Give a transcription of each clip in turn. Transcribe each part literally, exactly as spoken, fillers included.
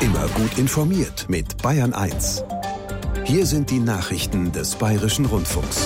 Immer gut informiert mit Bayern eins. Hier sind die Nachrichten des Bayerischen Rundfunks.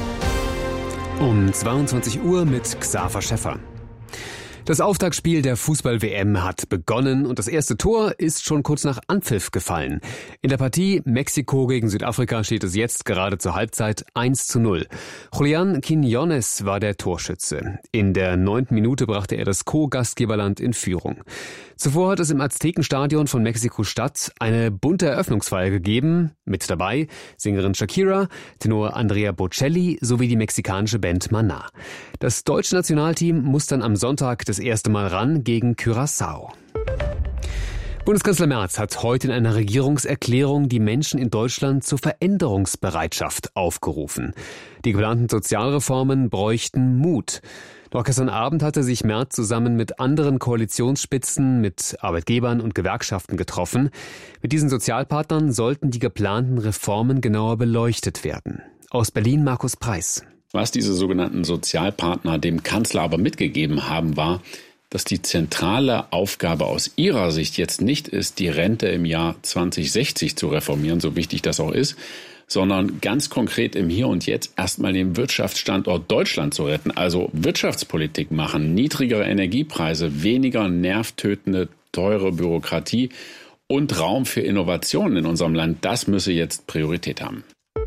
Um zweiundzwanzig Uhr mit Xaver Schäffer. Das Auftaktspiel der Fußball-W M hat begonnen und das erste Tor ist schon kurz nach Anpfiff gefallen. In der Partie Mexiko gegen Südafrika steht es jetzt gerade zur Halbzeit eins zu null. Julián Quiñones war der Torschütze. In der neunten Minute brachte er das Co-Gastgeberland in Führung. Zuvor hat es im Aztekenstadion von Mexiko-Stadt eine bunte Eröffnungsfeier gegeben. Mit dabei Sängerin Shakira, Tenor Andrea Bocelli sowie die mexikanische Band Maná. Das deutsche Nationalteam muss dann am Sonntag das erste Mal ran gegen Curaçao. Bundeskanzler Merz hat heute in einer Regierungserklärung die Menschen in Deutschland zur Veränderungsbereitschaft aufgerufen. Die geplanten Sozialreformen bräuchten Mut. Noch gestern Abend hatte sich Merz zusammen mit anderen Koalitionsspitzen, mit Arbeitgebern und Gewerkschaften getroffen. Mit diesen Sozialpartnern sollten die geplanten Reformen genauer beleuchtet werden. Aus Berlin Markus Preis. Was diese sogenannten Sozialpartner dem Kanzler aber mitgegeben haben, war, dass die zentrale Aufgabe aus ihrer Sicht jetzt nicht ist, die Rente im Jahr zwanzig sechzig zu reformieren, so wichtig das auch ist, sondern ganz konkret im Hier und Jetzt erstmal den Wirtschaftsstandort Deutschland zu retten, also Wirtschaftspolitik machen, niedrigere Energiepreise, weniger nervtötende, teure Bürokratie und Raum für Innovationen in unserem Land. Das müsse jetzt Priorität haben.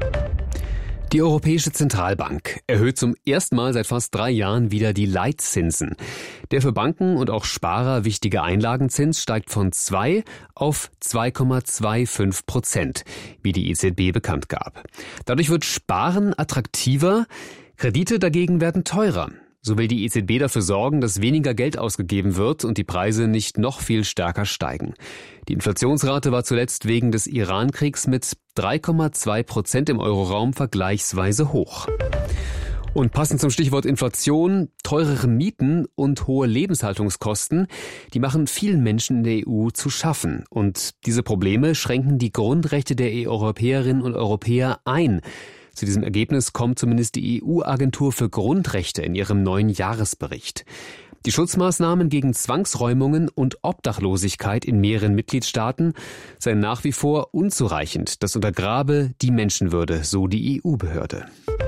Die Europäische Zentralbank erhöht zum ersten Mal seit fast drei Jahren wieder die Leitzinsen. Der für Banken und auch Sparer wichtige Einlagenzins steigt von zwei auf zwei Komma fünfundzwanzig Prozent, wie die E Z B bekannt gab. Dadurch wird Sparen attraktiver, Kredite dagegen werden teurer. So will die E Z B dafür sorgen, dass weniger Geld ausgegeben wird und die Preise nicht noch viel stärker steigen. Die Inflationsrate war zuletzt wegen des Iran-Kriegs mit drei Komma zwei Prozent im Euroraum vergleichsweise hoch. Und passend zum Stichwort Inflation, teurere Mieten und hohe Lebenshaltungskosten, die machen vielen Menschen in der E U zu schaffen. Und diese Probleme schränken die Grundrechte der Europäerinnen und Europäer ein. Zu diesem Ergebnis kommt zumindest die E U-Agentur für Grundrechte in ihrem neuen Jahresbericht. Die Schutzmaßnahmen gegen Zwangsräumungen und Obdachlosigkeit in mehreren Mitgliedstaaten seien nach wie vor unzureichend. Das untergrabe die Menschenwürde, so die E U-Behörde.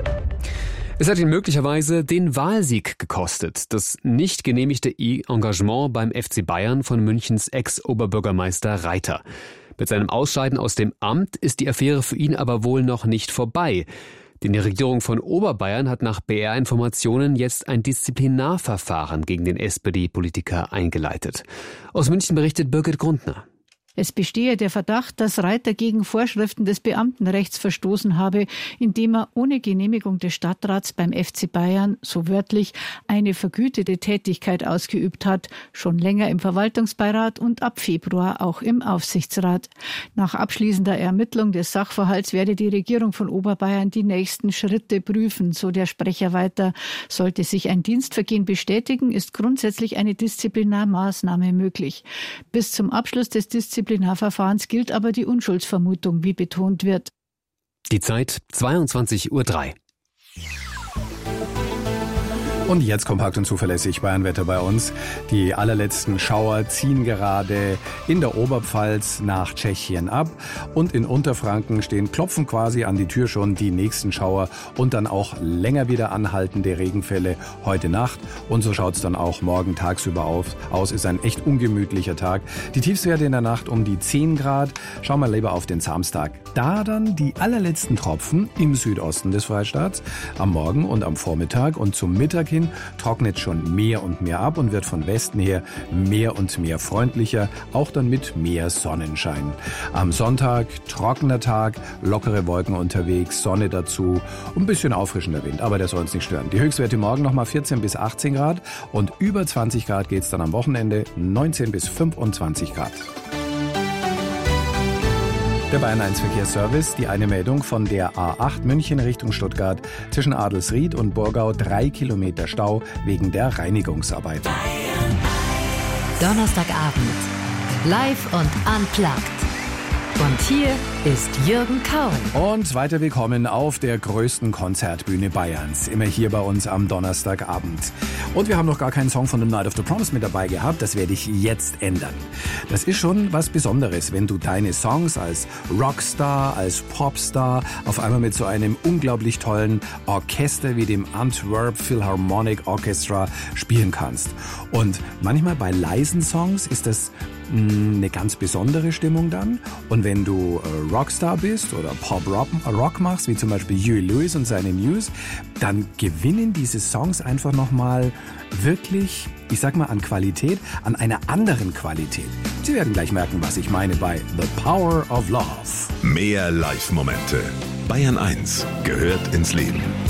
Es hat ihn möglicherweise den Wahlsieg gekostet. Das nicht genehmigte Engagement beim F C Bayern von Münchens Ex-Oberbürgermeister Reiter. Mit seinem Ausscheiden aus dem Amt ist die Affäre für ihn aber wohl noch nicht vorbei. Denn die Regierung von Oberbayern hat nach B R-Informationen jetzt ein Disziplinarverfahren gegen den S P D-Politiker eingeleitet. Aus München berichtet Birgit Grundner. Es bestehe der Verdacht, dass Reiter gegen Vorschriften des Beamtenrechts verstoßen habe, indem er ohne Genehmigung des Stadtrats beim F C Bayern, so wörtlich, eine vergütete Tätigkeit ausgeübt hat, schon länger im Verwaltungsbeirat und ab Februar auch im Aufsichtsrat. Nach abschließender Ermittlung des Sachverhalts werde die Regierung von Oberbayern die nächsten Schritte prüfen, so der Sprecher weiter. Sollte sich ein Dienstvergehen bestätigen, ist grundsätzlich eine Disziplinarmaßnahme möglich. Bis zum Abschluss des Disziplinarverfahrens Disziplinarverfahrens gilt aber die Unschuldsvermutung, wie betont wird. Die Zeit zweiundzwanzig Uhr drei. Und jetzt kompakt und zuverlässig Bayernwetter bei uns. Die allerletzten Schauer ziehen gerade in der Oberpfalz nach Tschechien ab. Und in Unterfranken stehen, klopfen quasi an die Tür schon die nächsten Schauer und dann auch länger wieder anhaltende Regenfälle heute Nacht. Und so schaut es dann auch morgen tagsüber auf, aus. Ist ein echt ungemütlicher Tag. Die Tiefstwerte in der Nacht um die zehn Grad. Schauen wir lieber auf den Samstag. Da dann die allerletzten Tropfen im Südosten des Freistaats am Morgen und am Vormittag und zum Mittag hin trocknet schon mehr und mehr ab und wird von Westen her mehr und mehr freundlicher, auch dann mit mehr Sonnenschein. Am Sonntag trockener Tag, lockere Wolken unterwegs, Sonne dazu, ein bisschen auffrischender Wind, aber der soll uns nicht stören. Die Höchstwerte morgen nochmal vierzehn bis achtzehn Grad und über zwanzig Grad geht's dann am Wochenende, neunzehn bis fünfundzwanzig Grad. Der Bayern eins Verkehrsservice, die eine Meldung von der A acht München Richtung Stuttgart zwischen Adelsried und Burgau, drei Kilometer Stau wegen der Reinigungsarbeit. Donnerstagabend, live und unplugged. Und hier ist Jürgen Kauen. Und weiter willkommen auf der größten Konzertbühne Bayerns. Immer hier bei uns am Donnerstagabend. Und wir haben noch gar keinen Song von The Night of the Proms mit dabei gehabt. Das werde ich jetzt ändern. Das ist schon was Besonderes, wenn du deine Songs als Rockstar, als Popstar auf einmal mit so einem unglaublich tollen Orchester wie dem Antwerp Philharmonic Orchestra spielen kannst. Und manchmal bei leisen Songs ist das eine ganz besondere Stimmung dann. Und wenn du Rockstar bist oder Pop-Rock machst, wie zum Beispiel Huey Lewis und seine News, dann gewinnen diese Songs einfach nochmal wirklich, ich sag mal, an Qualität, an einer anderen Qualität. Sie werden gleich merken, was ich meine bei The Power of Love. Mehr Live-Momente. Bayern eins gehört ins Leben.